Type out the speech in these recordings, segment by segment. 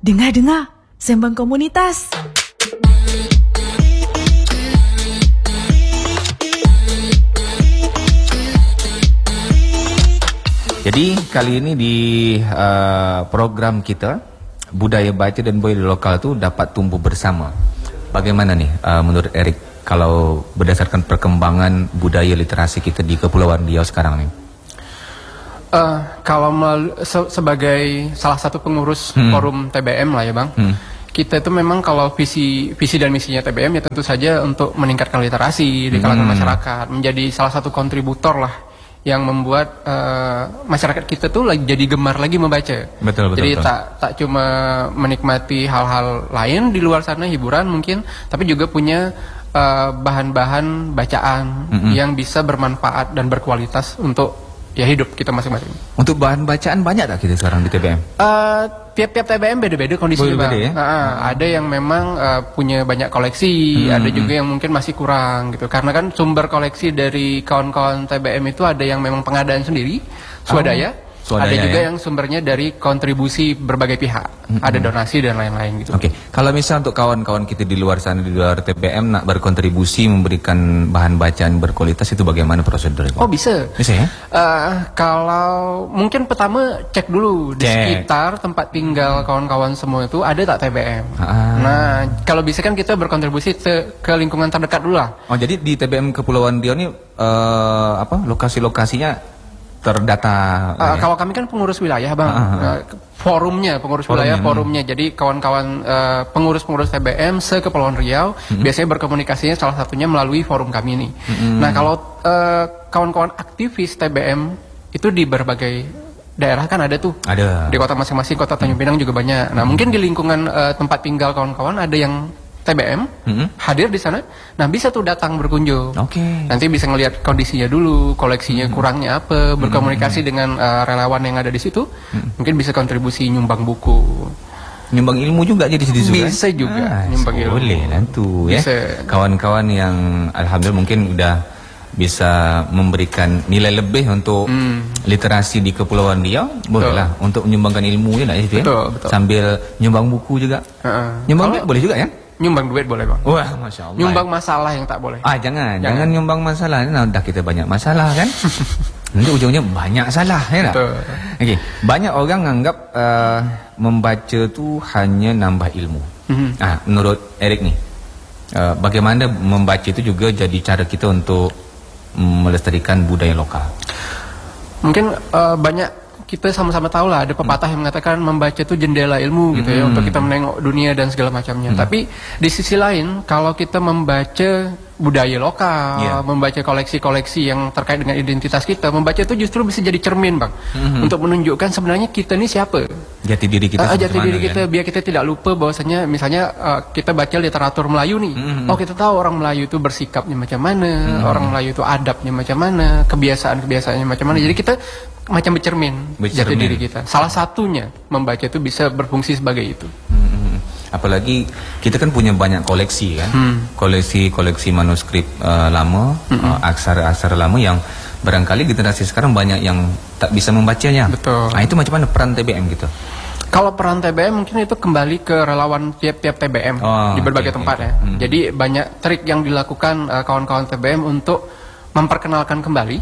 Dengar-dengar, sembang komunitas. Jadi kali ini di program kita, budaya baca dan budaya lokal itu dapat tumbuh bersama. Bagaimana nih menurut Erik, kalau berdasarkan perkembangan budaya literasi kita di Kepulauan Riau sekarang nih? Kalau sebagai salah satu pengurus forum TBM lah ya Bang, kita itu memang kalau visi dan misinya TBM ya tentu saja untuk meningkatkan literasi di kalangan masyarakat, menjadi salah satu kontributor lah yang membuat masyarakat kita tuh jadi gemar lagi membaca. Betul. Jadi tak cuma menikmati hal-hal lain di luar sana, hiburan mungkin, tapi juga punya bahan-bahan bacaan yang bisa bermanfaat dan berkualitas untuk ya hidup kita masing-masing. Untuk bahan bacaan banyak tak kita sekarang di TBM? Tiap-tiap TBM beda-beda kondisinya Bang. Ya? Ada yang memang punya banyak koleksi, ada juga yang mungkin masih kurang gitu. Karena kan sumber koleksi dari kawan-kawan TBM itu ada yang memang pengadaan sendiri, swadaya. Ada juga yang sumbernya dari kontribusi berbagai pihak, ada donasi dan lain-lain gitu. Oke, kalau misal untuk kawan-kawan kita di luar sana, di luar TBM nak berkontribusi memberikan bahan bacaan berkualitas, itu bagaimana prosedurnya? Oh bisa. Bisa ya? Kalau mungkin pertama cek dulu di sekitar tempat tinggal kawan-kawan semua itu ada tak TBM. Nah kalau bisa kan kita berkontribusi ke lingkungan terdekat dulu lah. Oh jadi di TBM Kepulauan Riau ini lokasi-lokasinya terdata. Kalau kami kan pengurus wilayah Bang, forumnya pengurus wilayah, forumnya. Jadi kawan-kawan pengurus-pengurus TBM se-Kepulauan Riau biasanya berkomunikasinya salah satunya melalui forum kami ini. Nah kalau kawan-kawan aktivis TBM itu di berbagai daerah kan ada tuh. Ada. Di kota masing-masing, kota Tanjung Pinang juga banyak. Nah mungkin di lingkungan tempat tinggal kawan-kawan ada yang TBM hadir di sana, nah bisa tuh datang berkunjung. Nanti bisa ngelihat kondisinya dulu, koleksinya kurangnya apa, berkomunikasi dengan relawan yang ada di situ, mungkin bisa kontribusi nyumbang buku, nyumbang ilmu juga jadi situ. Bisa juga nyumbang ilmu. Boleh lah tuh ya. Kawan-kawan yang alhamdulillah mungkin udah bisa memberikan nilai lebih untuk literasi di Kepulauan Riau, bolehlah untuk menyumbangkan ilmunya lah itu ya. Betul. Sambil nyumbang buku juga. Nyumbang duit boleh juga ya? Nyumbang duit boleh Bang. Wah, Masya Allah. Nyumbang masalah yang tak boleh. Jangan nyumbang masalah. Nah, udah kita banyak masalah kan. Nanti ujungnya banyak salah ya tak? Oke, banyak orang nganggap membaca tuh hanya nambah ilmu. Menurut Erik nih, bagaimana membaca itu juga jadi cara kita untuk melestarikan budaya lokal? Mungkin banyak kita sama-sama tahu lah, ada pepatah yang mengatakan membaca itu jendela ilmu gitu ya, untuk kita menengok dunia dan segala macamnya. Tapi di sisi lain, kalau kita membaca budaya lokal, membaca koleksi-koleksi yang terkait dengan identitas kita, membaca itu justru bisa jadi cermin Bang, untuk menunjukkan sebenarnya kita ini siapa, jati diri kita, biar kita tidak lupa bahwasanya misalnya kita baca literatur Melayu nih, kita tahu orang Melayu itu bersikapnya macam mana, orang Melayu itu adabnya macam mana, kebiasaan-kebiasaannya macam mana. Jadi kita macam bercermin jati diri kita. Salah satunya membaca itu bisa berfungsi sebagai itu. Apalagi kita kan punya banyak koleksi kan, koleksi manuskrip lama, aksara-aksara lama yang barangkali generasi sekarang banyak yang tak bisa membacanya. Betul. Nah itu macam mana peran TBM gitu? Kalau peran TBM mungkin itu kembali ke relawan tiap-tiap TBM di berbagai tempat ya. Jadi banyak trik yang dilakukan kawan-kawan TBM untuk memperkenalkan kembali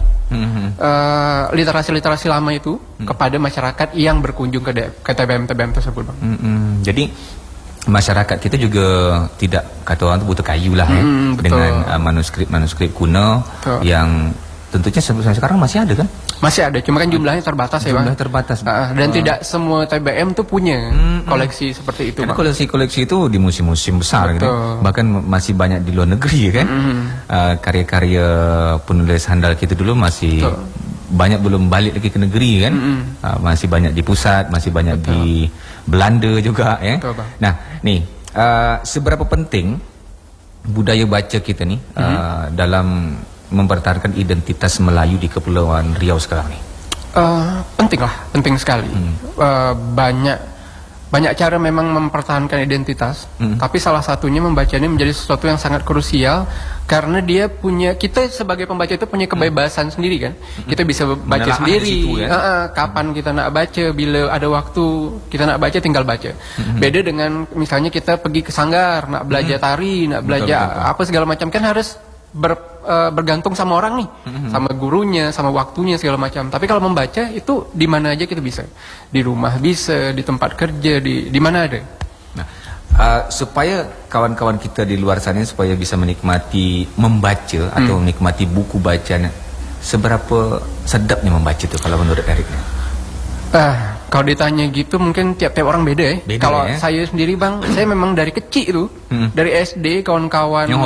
literasi-literasi lama itu kepada masyarakat yang berkunjung ke TBM-TBM tersebut Bang. Jadi masyarakat kita juga tidak, kata orang itu butuh kayu lah ya, dengan manuskrip kuno yang tentunya sampai sekarang masih ada kan? Masih ada, cuma kan jumlahnya terbatas ya Bang. Jumlah terbatas. Dan tidak semua TBM tuh punya koleksi seperti itu. Karena koleksi-koleksi itu di museum-museum besar gitu. Bahkan masih banyak di luar negeri kan. Karya-karya penulis handal kita dulu masih banyak belum balik lagi ke negeri kan. Masih banyak di pusat, masih banyak di Belanda juga ya. Nah, nih seberapa penting budaya baca kita nih dalam mempertahankan identitas Melayu di Kepulauan Riau sekarang nih? Penting lah, penting sekali. Banyak banyak cara memang mempertahankan identitas, tapi salah satunya membaca ini menjadi sesuatu yang sangat krusial karena dia punya, kita sebagai pembaca itu punya kebebasan sendiri kan. Kita bisa baca Menelaah sendiri, di situ, ya? kapan kita nak baca, bila ada waktu kita nak baca tinggal baca. Beda dengan misalnya kita pergi ke sanggar, nak belajar tari, nak belajar apa segala macam kan harus bergantung sama orang nih, sama gurunya, sama waktunya segala macam. Tapi kalau membaca itu di mana aja kita bisa, di rumah bisa, di tempat kerja, di mana ada. Nah, supaya kawan-kawan kita di luar sana supaya bisa menikmati membaca atau menikmati buku bacaan, seberapa sedapnya membaca itu kalau menurut Eriknya? Kalau ditanya gitu mungkin tiap-tiap orang beda ya. Beda, Kalau ya? saya sendiri Bang, saya memang dari kecil itu, dari SD kawan-kawan